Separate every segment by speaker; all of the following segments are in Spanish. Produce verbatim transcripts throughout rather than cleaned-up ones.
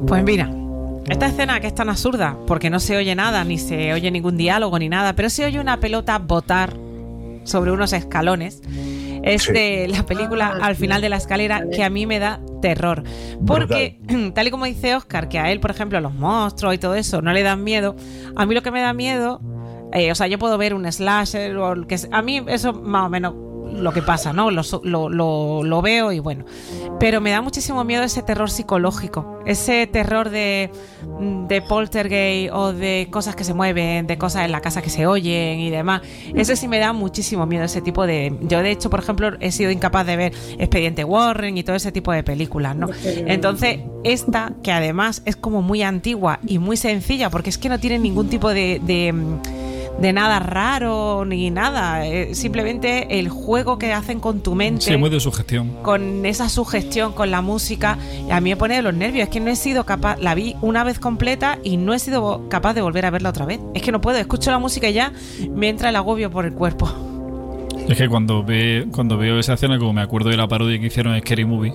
Speaker 1: Pues mira, esta escena que es tan absurda, porque no se oye nada, ni se oye ningún diálogo ni nada, pero se oye una pelota botar sobre unos escalones. Es sí. de la película Al final de la escalera, que a mí me da terror. Porque, brutal. Tal y como dice Óscar, que a él, por ejemplo, los monstruos y todo eso no le dan miedo, a mí lo que me da miedo, eh, o sea, yo puedo ver un slasher, o el que, a mí eso más o menos lo que pasa, ¿no? Lo, lo, lo, lo veo y bueno. Pero me da muchísimo miedo ese terror psicológico, ese terror de, de poltergeist o de cosas que se mueven, de cosas en la casa que se oyen y demás. Ese sí me da muchísimo miedo, ese tipo de... Yo, de hecho, por ejemplo, he sido incapaz de ver Expediente Warren y todo ese tipo de películas, ¿no? Entonces, esta, que además es como muy antigua y muy sencilla, porque es que no tiene ningún tipo de... de de nada raro ni nada, eh, simplemente el juego que hacen con tu mente.
Speaker 2: Sí, muy de sugestión.
Speaker 1: Con esa sugestión, con la música, a mí me pone de los nervios. Es que no he sido capaz, la vi una vez completa y no he sido capaz de volver a verla otra vez. Es que no puedo, escucho la música y ya me entra el agobio por el cuerpo.
Speaker 2: Es que cuando, ve, cuando veo esa escena, como me acuerdo de la parodia que hicieron en Scary Movie.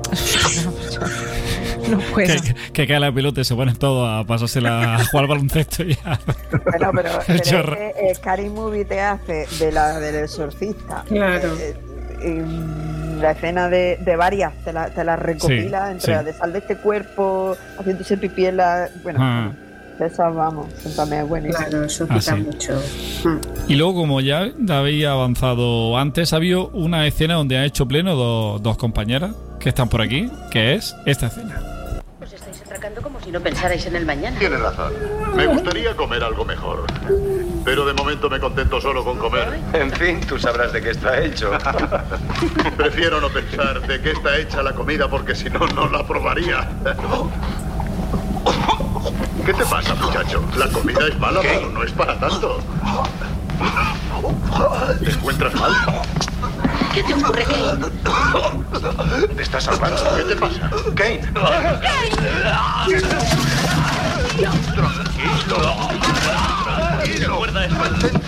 Speaker 1: No puedo.
Speaker 2: Que, que cae la pelota y se ponen todos a pasársela a jugar al baloncesto y ya.
Speaker 3: Bueno, pero, pero es que eh, Scary Movie te hace de la del exorcista.
Speaker 1: Claro.
Speaker 3: Eh, eh, la escena de, de varias te la, te la recopila, sí, entre sí. de sal de este cuerpo, haciéndose pipí en la... Bueno, ah. esa vamos, también es buenísima.
Speaker 4: Claro, eso quita ah, sí. mucho.
Speaker 2: Y luego, como ya había avanzado antes, ha habido una escena donde ha hecho pleno dos, dos compañeras que están por aquí, que es esta escena.
Speaker 5: Os estáis atracando como si no pensarais en el mañana.
Speaker 6: Tienes razón. Me gustaría comer algo mejor. Pero de momento me contento solo con comer.
Speaker 7: En fin, tú sabrás de qué está hecho.
Speaker 6: Prefiero no pensar de qué está hecha la comida porque si no, no la probaría. ¿Qué te pasa, muchacho? La comida es mala, ¿qué? Pero no es para tanto. ¿Te encuentras mal?
Speaker 5: ¿Qué te ocurre, Kane?
Speaker 6: ¿Te estás salvando? ¿Qué te pasa?
Speaker 7: Kane.
Speaker 6: Tranquilo. Tranquilo. Guarda esto.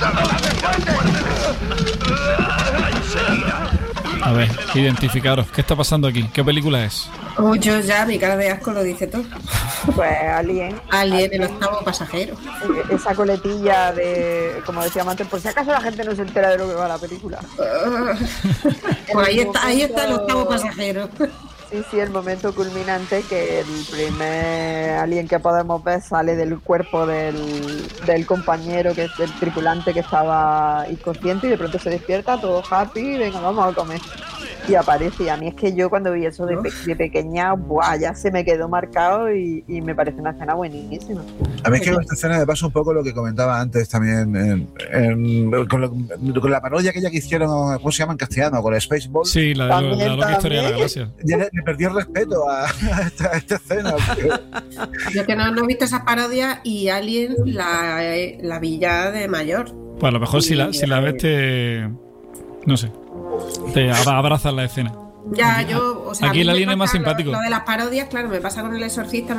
Speaker 2: A ver, identificaros. ¿Qué está pasando aquí? ¿Qué película es?
Speaker 4: Oh, yo ya, mi cara de asco lo dice todo.
Speaker 3: Pues Alien.
Speaker 4: Alien, el octavo pasajero.
Speaker 3: Esa coletilla de, como decíamos antes, por si acaso la gente no se entera de lo que va la película.
Speaker 4: Pues ahí está, ahí está el octavo pasajero.
Speaker 3: Sí, sí, el momento culminante que el primer alien que podemos ver sale del cuerpo del, del compañero, que es el tripulante que estaba inconsciente, y de pronto se despierta, todo happy, venga, vamos a comer. Y aparece, y a mí es que yo cuando vi eso de, pe- de pequeña, buah, ya se me quedó marcado y, y me parece una escena buenísima.
Speaker 8: A mí es que con esta escena me pasa un poco lo que comentaba antes también, en, en, con, lo, con la parodia aquella que hicieron, ¿cómo se llama en castellano? Con Spaceball.
Speaker 2: Sí, la, también, la, la loca historia de la galaxia.
Speaker 8: Ya le, le perdí el respeto a, a, esta, a esta escena. Porque...
Speaker 4: Yo que no, no he visto esa parodia y Alien la, la vi ya de mayor.
Speaker 2: Pues a lo mejor y, si la, si la ves te... no sé. Te abrazas la escena.
Speaker 4: Ya, yo, o sea,
Speaker 2: aquí el alien es más simpático.
Speaker 4: Lo, lo de las parodias, claro, me pasa con El Exorcista.